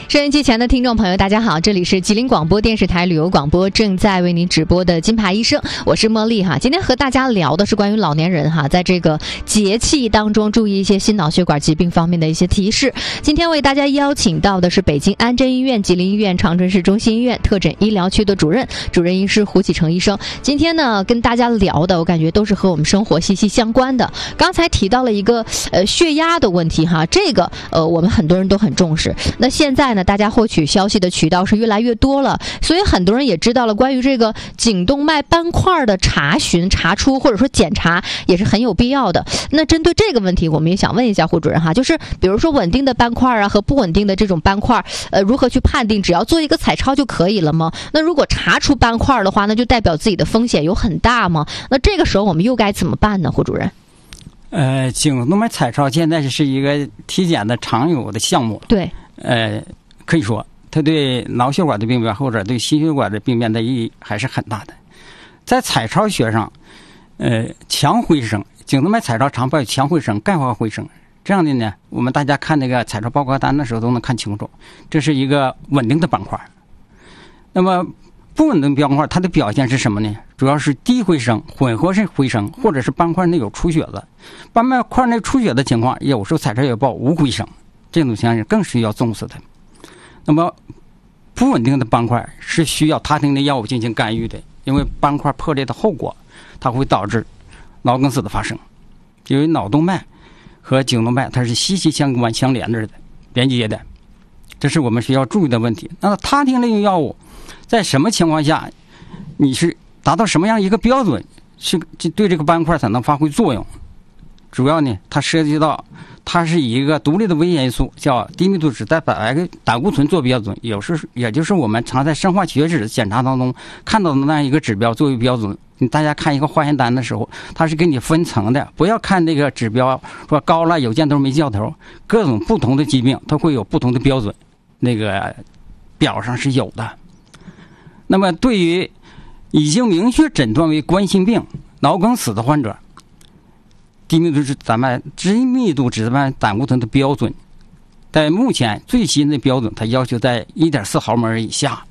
收音机前的听众朋友大家好，这里是吉林广播电视台旅游广播正在为您直播的金牌医生，我是茉莉哈。今天和大家聊的是关于老年人哈，在这个节气当中注意一些心脑血管疾病方面的一些提示。今天为大家邀请到的是北京安贞医院、吉林医院、长春市中心医院特诊医疗区的主任医师胡启成医生。今天呢跟大家聊的我感觉都是和我们生活息息相关的。刚才提到了一个血压的问题哈，这个我们很多人都很重视。那现在呢大家获取消息的渠道是越来越多了，所以很多人也知道了关于这个颈动脉斑块的查询、查出或者说检查也是很有必要的。那针对这个问题，我们也想问一下胡主任哈，就是比如说稳定的斑块啊和不稳定的这种斑块，如何去判定？只要做一个彩超就可以了吗？那如果查出斑块的话，那就代表自己的风险有很大吗？那这个时候我们又该怎么办呢？胡主任？ 颈动脉彩超现在是一个体检的常有的项目。 对。 可以说它对脑血管的病变或者对心血管的病变的意义还是很大的。在彩超学上，强回声，颈动脉彩超常报强回声、钙化回声，这样的呢，我们大家看那个彩超报告单的时候都能看清楚，这是一个稳定的斑块。那么不稳定斑块它的表现是什么呢？主要是低回声、混合式回声，或者是斑块内有出血的。斑块内出血的情况，有时候彩超也报无回声，这种情况更需要重视的。那么不稳定的斑块是需要他汀类药物进行干预的，因为斑块破裂的后果，它会导致脑梗死的发生。因为脑动脉和颈动脉它是息息相关、相连着的、连接的，这是我们需要注意的问题。那他汀类药物在什么情况下，你是达到什么样一个标准，是对这个斑块才能发挥作用？主要呢，它涉及到它是以一个独立的微元素叫低密度脂蛋白胆固醇做标准，也就是我们常在生化血脂检查当中看到的那样一个指标作为标准。大家看一个化验单的时候，它是给你分层的，不要看那个指标说高了有箭头没箭头，各种不同的疾病它会有不同的标准，那个表上是有的。那么对于已经明确诊断为冠心病、脑梗死的患者，低密度脂蛋白胆固醇的标准，在目前最新的标准，它要求在 1.4 毫摩尔以下。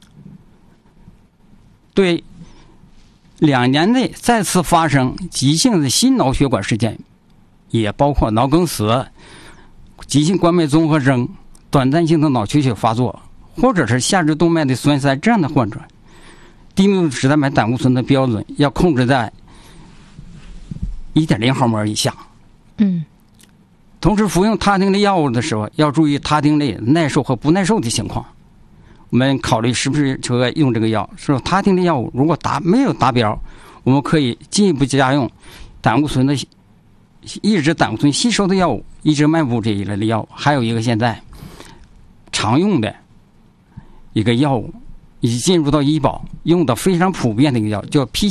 对2年内再次发生急性的心脑血管事件，也包括脑梗死、急性冠脉综合征、短暂性的脑缺血发作，或者是下肢动脉的栓塞这样的患者，低密度脂蛋白胆固醇的标准要控制在1.0 毫摩尔以下。同时服用他汀类药物的时候，要注意他汀类耐受和不耐受的情况。我们考虑是不是用这个药。说他汀类药物如果没有达标，我们可以进一步加用胆固醇的抑制胆固醇吸收的药物，抑制脉搏这一类的药物。还有一个现在常用的一个药物，已经进入到医保用的非常普遍的一个药，叫